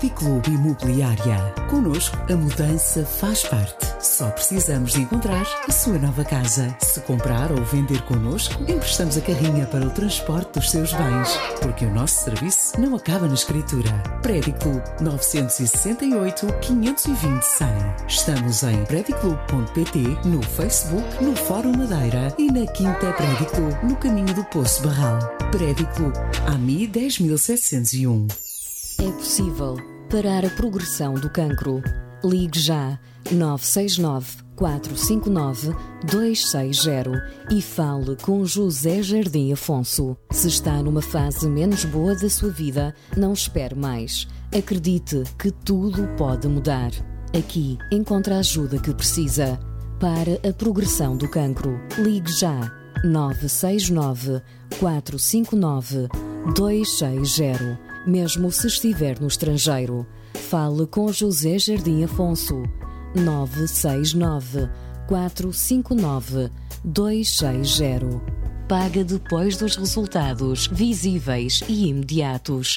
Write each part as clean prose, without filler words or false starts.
Prediclube Imobiliária. Connosco, a mudança faz parte. Só precisamos de encontrar a sua nova casa. Se comprar ou vender connosco, emprestamos a carrinha para o transporte dos seus bens. Porque o nosso serviço não acaba na escritura. Prediclube 968 520 100. Estamos em prediclube.pt, no Facebook, no Fórum Madeira e na Quinta Prediclube, no caminho do Poço Barral. Prediclube, AMI 10701. É possível parar a progressão do cancro. Ligue já 969 459 260 e fale com José Jardim Afonso. Se está numa fase menos boa da sua vida, não espere mais. Acredite que tudo pode mudar. Aqui encontra a ajuda que precisa. Para a progressão do cancro, ligue já 969 459 260. Mesmo se estiver no estrangeiro, fale com José Jardim Afonso. 969 459 260. Paga depois dos resultados visíveis e imediatos.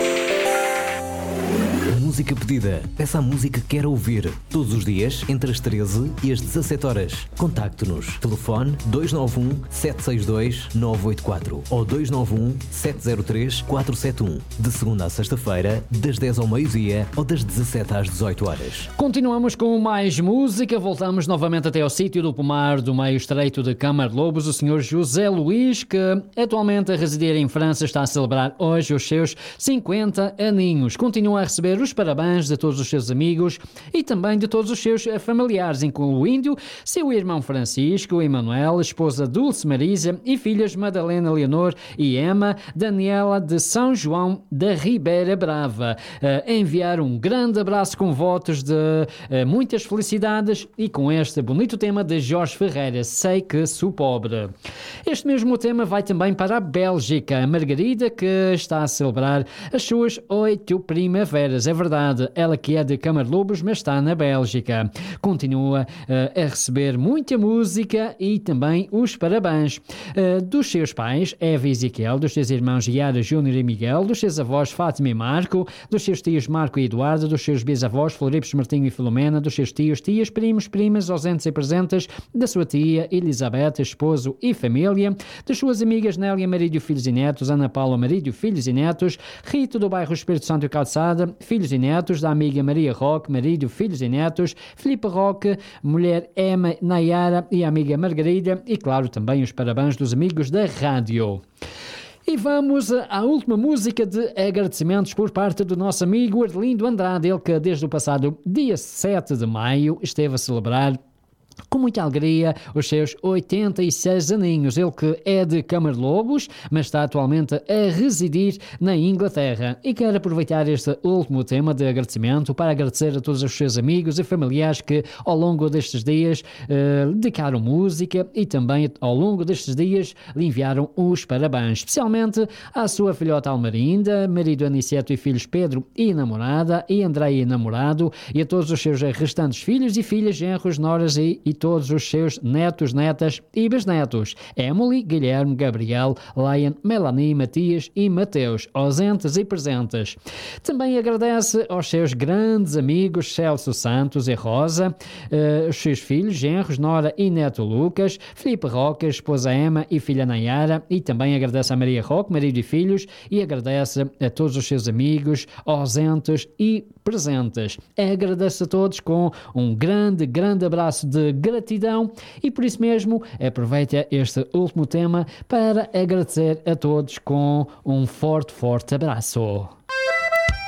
Música pedida. Peça a música que quer ouvir. Todos os dias, entre as 13 e as 17 horas. Contacte-nos. Telefone 291 762 984 ou 291 703 471. De segunda a sexta-feira, das 10 ao meio-dia ou das 17 às 18 horas. Continuamos com mais música. Voltamos novamente até ao sítio do pomar do meio estreito de Camarlobos. O senhor José Luís, que atualmente a residir em França, está a celebrar hoje os seus 50 aninhos. Continua a receber os parabéns de todos os seus amigos e também de todos os seus familiares, incluindo seu irmão Francisco, Emanuel, esposa Dulce Marisa e filhas Madalena Leonor e Emma, Daniela de São João da Ribeira Brava. Enviar um grande abraço com votos de muitas felicidades e com este bonito tema de Jorge Ferreira, Sei que Sou Pobre. Este mesmo tema vai também para a Bélgica. A Margarida, que está a celebrar as suas 8 primaveras. É verdade, ela que é de Camarlobos, mas está na Bélgica. Continua a receber muita música e também os parabéns dos seus pais, Eva e Ezequiel, dos seus irmãos Yara, Júnior e Miguel, dos seus avós Fátima e Marco, dos seus tios Marco e Eduardo, dos seus bisavós Floripos, Martinho e Filomena, dos seus tios, tias, primos, primas, ausentes e presentes, da sua tia Elizabeth, esposo e família, das suas amigas Nélia, marido, filhos e netos, Ana Paula, marido, filhos e netos, Rito do bairro Espírito Santo e Calçada, filhos e netos, da amiga Maria Roque, marido, filhos e netos, Filipe Roque, mulher Emma, Nayara e a amiga Margarida e, claro, também os parabéns dos amigos da rádio. E vamos à última música de agradecimentos por parte do nosso amigo Arlindo Andrade, ele que desde o passado dia 7 de maio esteve a celebrar com muita alegria os seus 86 aninhos. Ele que é de Camarlobos, mas está atualmente a residir na Inglaterra e quer aproveitar este último tema de agradecimento para agradecer a todos os seus amigos e familiares que ao longo destes dias dedicaram música e também ao longo destes dias lhe enviaram os parabéns, especialmente à sua filhota Almarinda, marido Aniceto e filhos Pedro e namorada, e Andréia e namorado, e a todos os seus restantes filhos e filhas, genros, noras e todos os seus netos, netas e bisnetos, Emily, Guilherme, Gabriel, Lion, Melanie, Matias e Mateus, ausentes e presentes. Também agradece aos seus grandes amigos Celso Santos e Rosa, os seus filhos, genros, nora e neto Lucas, Filipe Roque, esposa Emma e filha Nayara, e também agradece a Maria Roque, marido e filhos, e agradece a todos os seus amigos ausentes e presentes. Agradece a todos com um grande, grande abraço de gratidão e por isso mesmo aproveita este último tema para agradecer a todos com um forte, forte abraço.